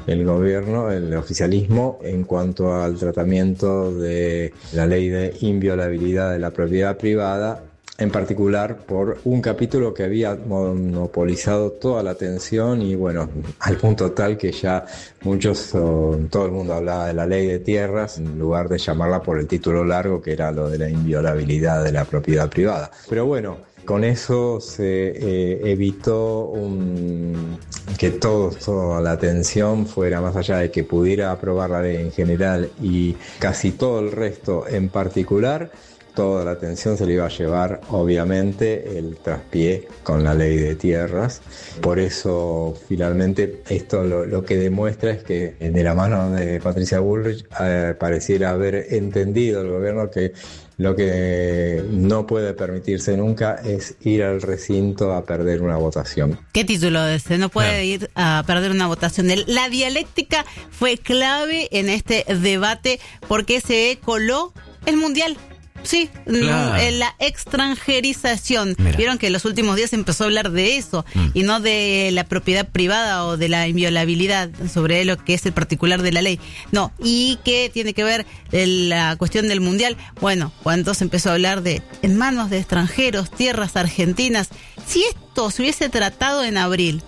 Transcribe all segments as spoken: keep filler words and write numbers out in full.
el gobierno, el oficialismo, en cuanto al tratamiento de la ley de inviolabilidad de la propiedad privada, en particular por un capítulo que había monopolizado toda la atención y bueno, al punto tal que ya muchos, todo el mundo hablaba de la ley de tierras en lugar de llamarla por el título largo que era lo de la inviolabilidad de la propiedad privada. Pero bueno, con eso se eh, evitó un, que todo, toda la atención fuera más allá de que pudiera aprobar la ley en general y casi todo el resto en particular. Toda la atención se le iba a llevar, obviamente, el traspié con la ley de tierras. Por eso, finalmente, esto lo, lo que demuestra es que de la mano de Patricia Bullrich eh, pareciera haber entendido el gobierno que lo que no puede permitirse nunca es ir al recinto a perder una votación. ¿Qué título es ese? No puede Claro. ir a perder una votación. La dialéctica fue clave en este debate porque se coló el Mundial. Sí, Claro. en la extranjerización. Mira. Vieron que en los últimos días se empezó a hablar de eso Mm. y no de la propiedad privada o de la inviolabilidad sobre lo que es el particular de la ley. No, y que tiene que ver la cuestión del Mundial. Bueno, cuando se empezó a hablar de en manos de extranjeros, tierras argentinas. Si esto se hubiese tratado en abril,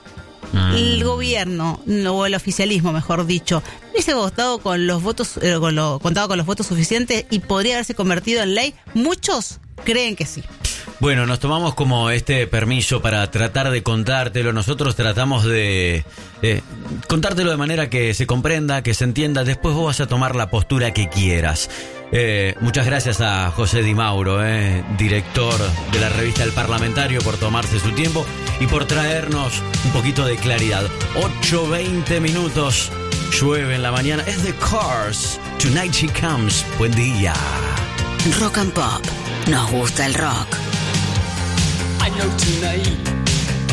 el gobierno, o el oficialismo, mejor dicho, hubiese votado con los votos, eh, con lo, contado con los votos suficientes y podría haberse convertido en ley. Muchos creen que sí. Bueno, nos tomamos como este permiso para tratar de contártelo. Nosotros tratamos de eh, contártelo de manera que se comprenda, que se entienda. Después vos vas a tomar la postura que quieras. Eh, muchas gracias a José Di Mauro, eh, director de la revista El Parlamentario, por tomarse su tiempo y por traernos un poquito de claridad. ocho veinte minutos, llueve en la mañana. Es The Cars, Tonight She Comes. Buen día. Rock and Pop. Nos gusta el rock. I know tonight